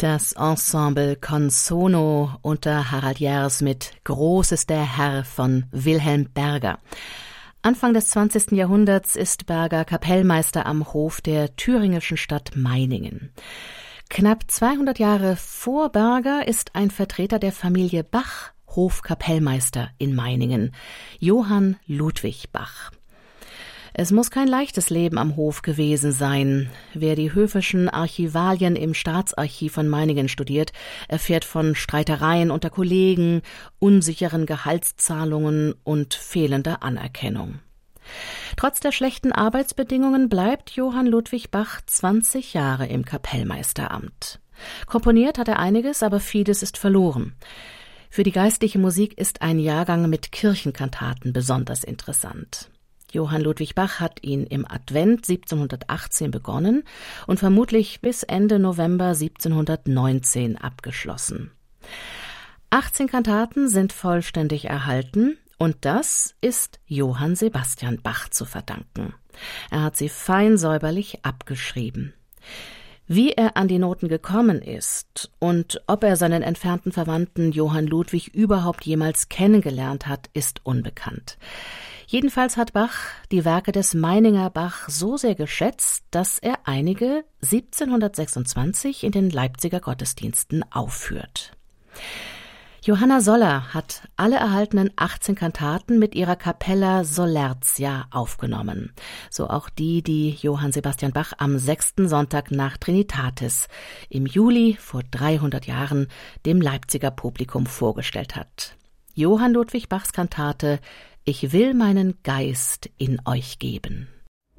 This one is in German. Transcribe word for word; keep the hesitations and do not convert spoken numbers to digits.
Das Ensemble Con Sono unter Harald Jers mit Groß ist der Herr von Wilhelm Berger. Anfang des zwanzigsten Jahrhunderts ist Berger Kapellmeister am Hof der thüringischen Stadt Meiningen. Knapp zweihundert Jahre vor Berger ist ein Vertreter der Familie Bach Hofkapellmeister in Meiningen, Johann Ludwig Bach. Es muss kein leichtes Leben am Hof gewesen sein. Wer die höfischen Archivalien im Staatsarchiv von Meiningen studiert, erfährt von Streitereien unter Kollegen, unsicheren Gehaltszahlungen und fehlender Anerkennung. Trotz der schlechten Arbeitsbedingungen bleibt Johann Ludwig Bach zwanzig Jahre im Kapellmeisteramt. Komponiert hat er einiges, aber vieles ist verloren. Für die geistliche Musik ist ein Jahrgang mit Kirchenkantaten besonders interessant. Johann Ludwig Bach hat ihn im Advent siebzehnhundertachtzehn begonnen und vermutlich bis Ende November siebzehnhundertneunzehn abgeschlossen. achtzehn Kantaten sind vollständig erhalten und das ist Johann Sebastian Bach zu verdanken. Er hat sie fein säuberlich abgeschrieben. Wie er an die Noten gekommen ist und ob er seinen entfernten Verwandten Johann Ludwig überhaupt jemals kennengelernt hat, ist unbekannt. Jedenfalls hat Bach die Werke des Meininger Bach so sehr geschätzt, dass er einige siebzehnhundertsechsundzwanzig in den Leipziger Gottesdiensten aufführt. Johanna Soller hat alle erhaltenen achtzehn Kantaten mit ihrer Capella Solertia aufgenommen. So auch die, die Johann Sebastian Bach am sechsten Sonntag nach Trinitatis im Juli vor dreihundert Jahren dem Leipziger Publikum vorgestellt hat. Johann Ludwig Bachs Kantate »Ich will meinen Geist in euch geben«.